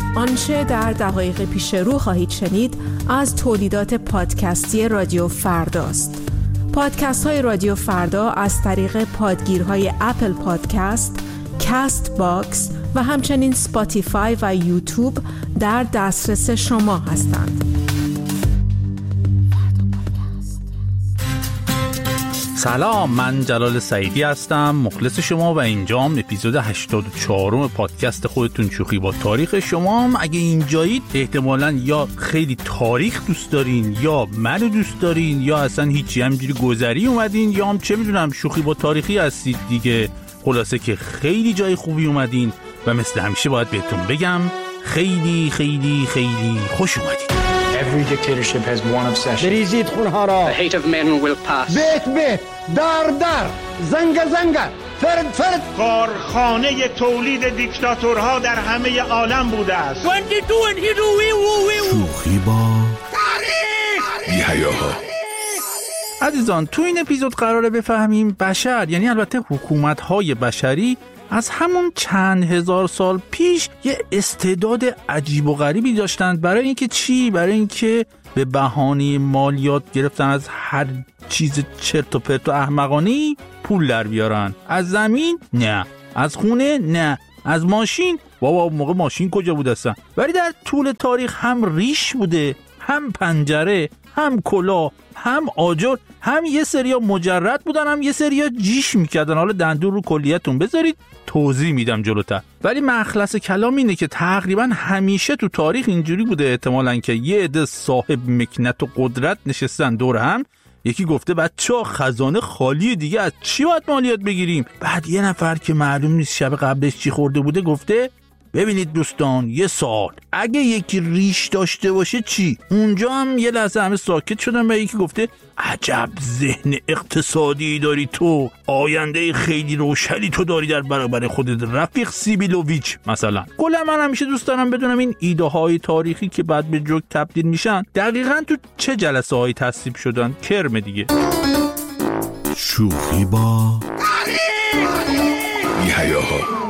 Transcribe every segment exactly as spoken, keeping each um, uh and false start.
آنچه در دقایق پیش رو خواهید شنید از تولیدات پادکستی رادیو فرداست. پادکست های رادیو فردا از طریق پادگیرهای اپل پادکست، کست باکس و همچنین سپاتیفای و یوتیوب در دسترس شما هستند. سلام، من جلال سعیدی هستم، مخلص شما و اینجام اپیزود هشتاد و چهارم پادکست خودتون شوخی با تاریخ. شما هم اگه اینجایید احتمالاً یا خیلی تاریخ دوست دارین یا منو دوست دارین یا اصلا هیچی، همینجوری گذری اومدین یا هم چه میدونم شوخی با تاریخی هستید دیگه. خلاصه که خیلی جای خوبی اومدین و مثل همیشه باید بهتون بگم خیلی خیلی خیلی خوش اومدین. Every dictatorship has one obsession. بریزید خونها را. The hate of men will pass. بیت بیت، دار دار، زنگ زنگ، فرد فرد. کارخانه تولید دیکتاتورها در همه عالم بوده است. شوخی با تاریخ. بی‌حیاها. عزیزان، تو این اپیزود قراره بفهمیم بشر، یعنی البته حکومت‌های بشری، از همون چند هزار سال پیش یه استعداد عجیب و غریبی داشتند. برای اینکه چی؟ برای اینکه به بهانه مالیات گرفتن از هر چیز چرت و پرت و احمقانه‌ای پول در بیارن. از زمین نه، از خونه نه، از ماشین بابا موقع ماشین کجا بود اصلا. ولی در طول تاریخ هم ریش بوده، هم پنجره، هم کلاه، هم آجر، هم یه سریا مجرد بودن، هم یه سریا جیش میکردن. حالا دندون رو کلیتون بذارید توضیح میدم جلوتر. ولی مخلص کلام اینه که تقریبا همیشه تو تاریخ اینجوری بوده احتمالاً که یه عده صاحب مکنت و قدرت نشستن دور هم. یکی گفته بچه‌ها خزانه خالی دیگه، از چی باید مالیات بگیریم؟ بعد یه نفر که معلوم نیست شب قبلش چی خورده بوده گفته ببینید دوستان، یه سوال، اگه یکی ریش داشته باشه چی؟ اونجا هم یه لحظه همه ساکت شدن و یکی گفته عجب ذهن اقتصادی داری تو، آینده خیلی روشنی تو داری در برابر خودت رفیق سیبیلوویچ مثلا. کلا من همیشه دوست دارم بدونم این ایده های تاریخی که بعد به جوک تبدیل میشن دقیقاً تو چه جلسه هایی تصویب شدن. کرم دیگه. شوخی با بی‌حیاها.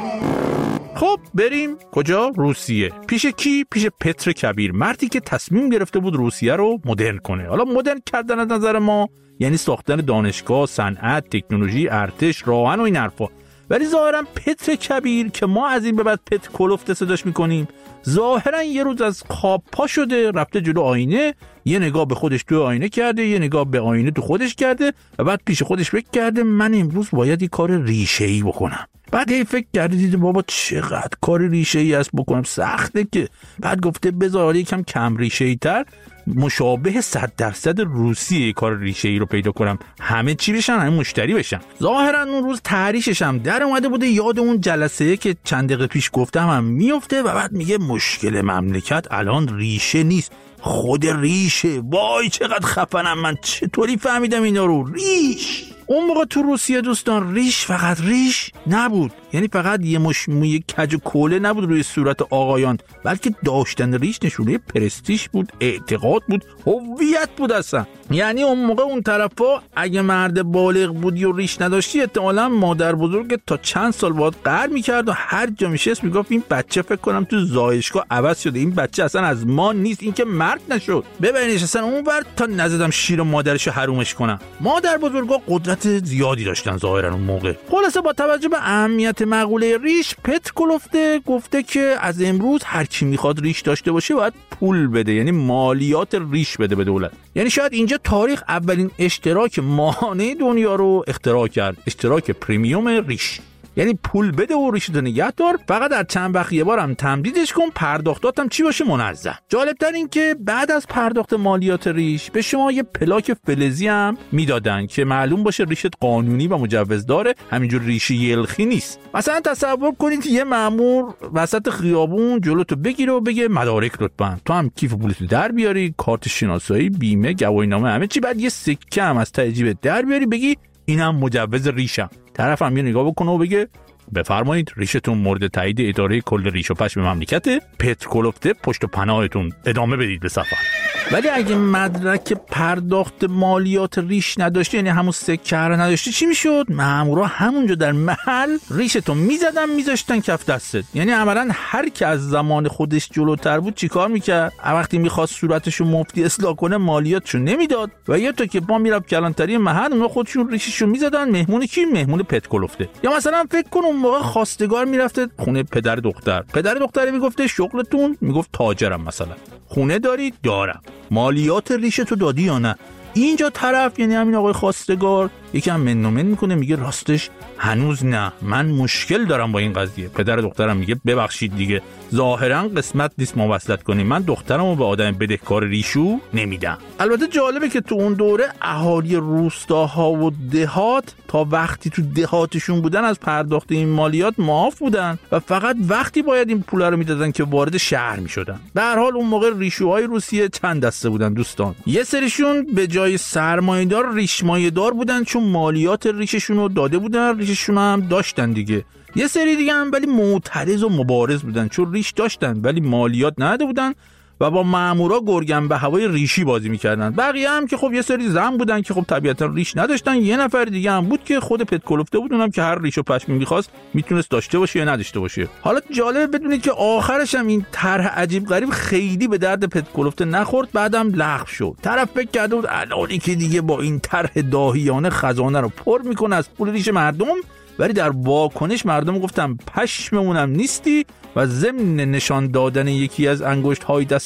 خب بریم کجا؟ روسیه. پیش کی؟ پیش پتر کبیر، مردی که تصمیم گرفته بود روسیه رو مدرن کنه. حالا مدرن کردن از نظر ما یعنی ساختن دانشگاه، صنعت، تکنولوژی، ارتش، راهن و این حرفا. ولی ظاهرا پتر کبیر که ما از این به بعد پتر کلفت صداش میکنیم، ظاهرا یه روز از خواب پا شده، رفته جلو آینه، یه نگاه به خودش تو آینه کرده، یه نگاه به آینه تو خودش کرده و بعد پیش خودش فکر کرده من امروز باید یه کار ریشه‌ای بکنم. بعد هی فکر کرده دیده بابا چقدر کار ریشه‌ای است بکنم، سخته که. بعد گفته بذار یکم کم ریشه‌ای تر، مشابه صد درصد روسیه کار ریشه‌ای رو پیدا کنم، همه چی بشن، همه مشتری بشن. ظاهرا اون روز تحریشش هم در اومده بوده، یاد اون جلسه که چند دقیقه پیش گفتم هم میفته و بعد میگه مشکل مملکت الان ریشه نیست، خود ریشه. وای چقدر خفنم من، چطوری فهمیدم اینا رو؟ ریش. اون موقع تو روسیه دوستان ریش فقط ریش نبود، یعنی فقط یه مش موی کج و کوله نبود روی صورت آقایان، بلکه داشتن ریش نشونه پرستیژ بود، اعتقاد بود، هویت بود اصلا. یعنی اون موقع اون طرفا اگه مرد بالغ بودی و ریش نداشتی احتمالاً مادر بزرگت تا چند سال بعد قهر میکرد و هر جا میشست میگفت این بچه فکر کنم تو زایشگاه عوض شده، این بچه اصلا از ما نیست، این که مرد نشد. ببینیش اصلا اون ور تا نزدم شیر مادرشو حرومش کنم. مادر بزرگا قدرت زیادی داشتن ظاهرا اون موقع. خلاصه با توجه به اهمیت مقوله ریش، پتر کلفته گفته که از امروز هر کی میخواد ریش داشته باشه باید پول بده، یعنی مالیات ریش بده به دولت. یعنی شاید اینجا تاریخ اولین اشتراک ماهانه دنیا رو اختراع کرد، اشتراک پریمیوم ریش. یعنی پول بده و ریشتو نگه دار، فقط در چند وقت یه بارم تمدیدش کن، پرداختاتم چی باشه منظم. جالب‌تر این که بعد از پرداخت مالیات ریش به شما یه پلاک فلزی هم میدادن که معلوم باشه ریشت قانونی و مجوز داره، همینجور ریشه یلخی نیست. مثلا تصور کنید یه مأمور وسط خیابون جلوتو بگیره و بگه مدارک لطفاً، تو هم کیف پولتو در بیاری، کارت شناسایی، بیمه، گواهینامه، همه چی، بعد یه سکه هم از ته جیبت در بیاری بگی اینم مجوز ریشم. طرف هم یه نگاه بکنه و بگه بفرمایید ریشتون مورد تایید اداره کل ریش و پشم مملکته، پتر کلفته، پشت و پناهتون، ادامه بدید به سفر. ولی اگه مدرک پرداخت مالیات ریش نداشتی، یعنی همون سکه رو نداشتی، چی میشد؟ مامورا همونجا در محل ریشتو میزدن میذاشتن کف دستت. یعنی عملاً هر کی از زمان خودش جلوتر بود چیکار میکرد؟ وقتی میخواست صورتشو مفتی اصلاح کنه مالیاتشو نمیداد و یا تو که با میراب کلانتری محل اونا خودشون ریششو میزدن. مهمون کی؟ مهمون پت کلفته. یا مثلا فکر کن اون موقع خواستگار میرفته خونه پدر دختر، پدر دختر میگفته شغلتون؟ میگفت تاجرم. مثلا خونه داری؟ دارم. مالیات ریشتو دادی یا نه؟ اینجا طرف، یعنی همین آقای خواستگار، یکم من و من میکنه، میگه راستش هنوز نه، من مشکل دارم با این قضیه. پدر دخترم میگه ببخشید دیگه، ظاهرا قسمت نیست ما وصلت کنیم، من دخترمو به آدم بدهکار ریشو نمیدم. البته جالبه که تو اون دوره اهالی روستاها و دهات تا وقتی تو دهاتشون بودن از پرداخت این مالیات معاف بودن و فقط وقتی باید این پولا رو میدادن که وارد شهر میشدن. به هر حال اون موقع ریشوهای روسیه چند دسته بودن دوستان. یه سریشون به جای سرمایه‌دار ریشمایه‌دار بودن چون مالیات ریششون رو داده بودن، ریششون هم داشتن دیگه. یه سری دیگه هم ولی معترض و مبارز بودن چون ریش داشتن ولی مالیات نداده بودن و با مامورا گرگن به هوای ریشی بازی میکردن. بقیه هم که خب یه سری زن بودن که خب طبیعتا ریش نداشتن. یه نفر دیگه هم بود که خود پت کلفته بود، اونم که هر ریش و پشمی می‌خواست میتونست داشته باشه یا نداشته باشه. حالا جالبه بدونید که آخرش هم این طرح عجیب غریب خیلی به درد پت کلفته نخورد، بعدم لغو شد. طرف فکر کرده بود الانی که دیگه با این طرح داهیانه خزانه رو پر میکنه از پول ریش مردم، ولی در واکنش مردم گفتن پشممونم نیستی و ضمن نشان دادن یکی از انگشت های دست